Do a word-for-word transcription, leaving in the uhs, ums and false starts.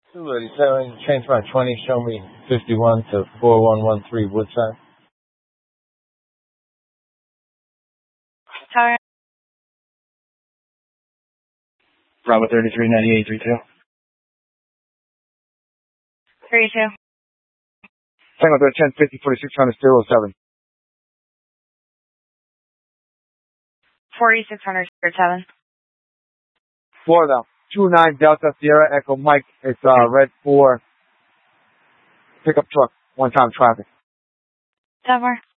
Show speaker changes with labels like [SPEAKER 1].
[SPEAKER 1] Two eighty-seven, change my twenty, show me fifty-one to four one one three Woodside.
[SPEAKER 2] Tower.
[SPEAKER 3] Bravo thirty-three ninety-eight three two.
[SPEAKER 2] thirty-two.
[SPEAKER 3] Tango thirty ten fifty forty-six hundred zero seven.
[SPEAKER 2] forty-six hundred seven.
[SPEAKER 3] Florida. two nine Delta Sierra Echo Mike. It's uh red four pickup truck. One time traffic.
[SPEAKER 2] Tower.